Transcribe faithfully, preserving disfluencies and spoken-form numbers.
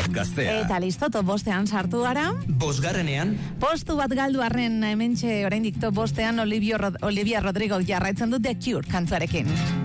Top Gaztea. Eta listo, top bostean sartu gara. Bosgarrenean. Postu bat galdu arren hementxe oraindik top bostean Olivia, Rod- Olivia Rodrigo jarraitzen dut The Cure kantzuarekin.